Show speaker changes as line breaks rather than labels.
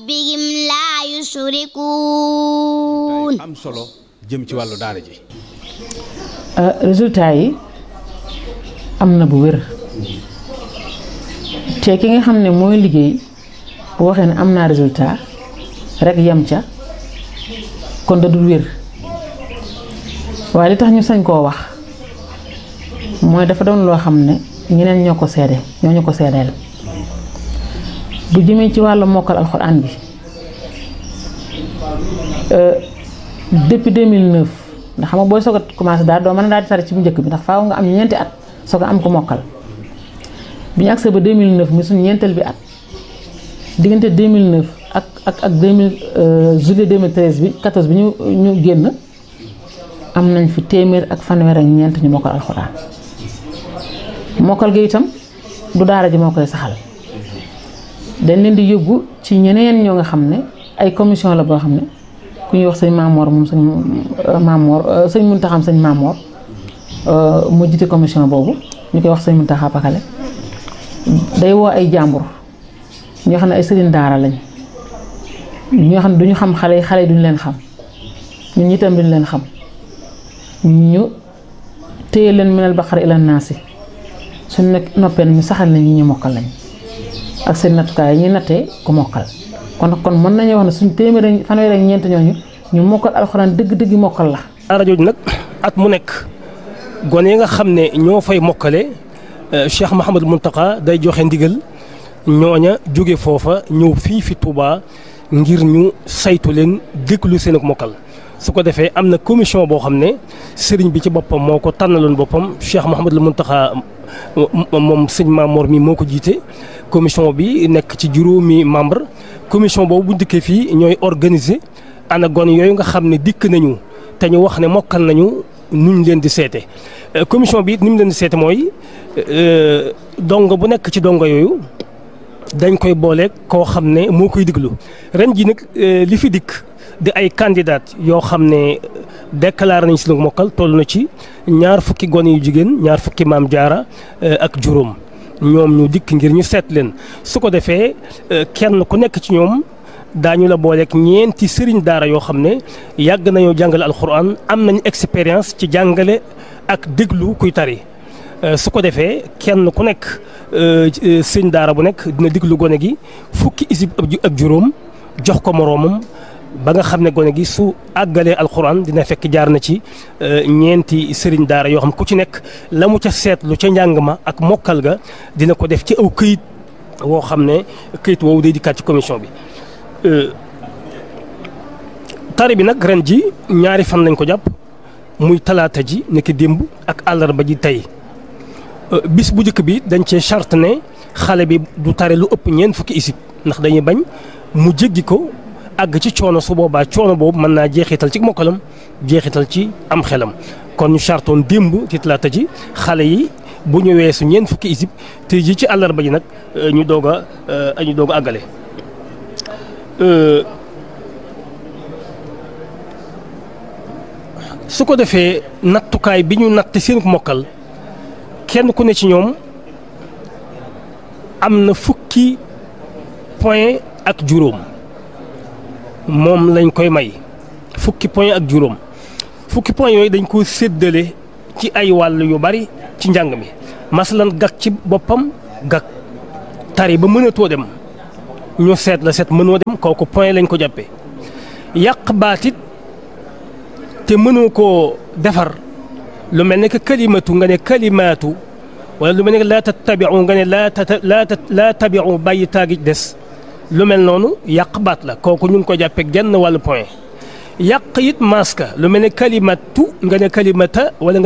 rabbihim laa yushrikuun.
am solo jëm ci wàllu daara ji.
résultat yi am na bu wér te ki nga xam ne mooy liggéey bu waxee ne am naa résultat rek yem ca kon da dul wér waaye li tax ñu sañ koo wax mooy dafa doon loo xam ne ñeneen ñoo ko seede ñoo ñu ko seedeel bu jëmee ci wàllu mokkal alxuraan bi depuis 2009 ndax xam nga booy soog a commencé daal doo mën a daal di tari ci bu njëkk bi ndax faaw nga am ñeenti at soog a am ko mokkal bi ñu agsee ba 2009 muy suñu ñeenteel bi at diggante 2009 ak juillet 2013 bi 14 bi ñu génn am nañ fi téeméer ak fanweer ak ñeent ñu mokkal alxuraan mokkal gi itam du daara ji moo koy saxal dañ leen di yóbbu ci ñeneen ñoo nga xam ne ay commission la boo xam ne ku ñuy wax sëñ Maamoor moom sëñ Muntaxam sëñ Maamoor mu jiite commission boobu ñu koy wax sëñ Muntaxa Pakale day woo ay jàmbur ñoo xam ne ay sëriñ daara lañ ñoo xam ne duñu xam xale yi duñu leen xam ñun itam duñu leen xam ñu téye leen minal baqara ila naasi suñu nekk noppee ñu saxal na ñi ñu mokkal lañ ak seen nattukaay yi ñuy nattee ku mokkal kon mën nañoo wax ne suñu téeméer fanweer ak ñeent ñooñu ñu mokkal alxuraan dëgg-dëgg mokkal la.
daara jooju nag at mu nekk gone yi nga xam ne ñoo fay mokkale Cheikh Mouhamadou Mountakha day joxe ndigal ñooña jóge foofa ñëw fii fi Touba ngir ñu saytu leen déglu seen ak mokkal su ko defee am na commission boo xam ne sëriñ bi ci boppam moo ko tànnaloon boppam Cheikh Mouhamadou Mountakha moom sëñ Maamoor mi moo ko jiite commission bi nekk ci juróomi membre commission boobu bu dikkee fii ñooy organiser ana gone yooyu nga xam ne dikk nañu te ñu wax ne mokkal nañu nuñ leen di seete commission bi ni mu leen di seete mooy dongo bu nekk ci dongo yooyu dañ koy boole koo xam ne moo koy diglu ren ji nag li fi dikk di ay candidat yoo xam ne déclaré nañ si lu mokkal toll na ci 20 fukki gone yu jigéen 20 fukki maam jaara ak juróom ñoom ñu dikk ngir ñu seet leen su ko defee kenn ku nekk ci ñoom daañu la booleeg ñeenti sëriñ daara yoo xam ne yàgg nañoo jàngale alxuraan am nañ expérience ci jàngale ak déglu kuy tari su ko defee kenn ku nekk sëriñ daara bu nekk dina déglu gone gi fukki isib ak juróom jox ko moroomam ba nga xam ne gone gi su àggalee alxuraan dina fekk jaar na ci ñeenti sëriñ daara yoo xam ku ci nekk la mu ca seetlu ca njàng ma ak mokkal ga dina ko def ci aw këyit woo xam ne këyit woowu day dikkaat ci commission bi. tari bi nag ren ji 2 fan lañ ko jàpp muy talaata ji nekk démb ak àllarba ji tey bis bu njëkk bi dañ cee charte ne xale bi du tari lu ëpp 4 fukki isib ndax dañuy bañ mu jéggi ko àgg ci coono su boobaa coono boobu mën naa jeexital ci mokkalam jeexital ci am xelam kon ñu chartoon démb ci talaata ji xale yi bu ñu weesu 4 fukki isib tey ji ci àllarba ji nag ñu doog a àggale. su ko defee nattukaay bi ñu natt seen mokkal kenn ku ne ci ñoom am na fukki point ak juróom moom lañ koy may fukki point ak juróom fukki point yooyu dañ ko séddale ci ay wàll yu bari ci njàng mi masalan gag ci boppam gag tari ba mënatoo dem ñu seet la seet mënoo dem kooku point lañ ko jàppee yàq baatit te mënoo koo defar lu mel ne que kalimatu nga ne kalimaatu wala lu mel ne que laa tattabiu nga ne laa tabiu bàyyi taagi des lu mel noonu yàq baat la kooku ñu ngi ko jàppee genn wàllu point yàq it maska lu mel ne kalimatu nga ne kalimata wala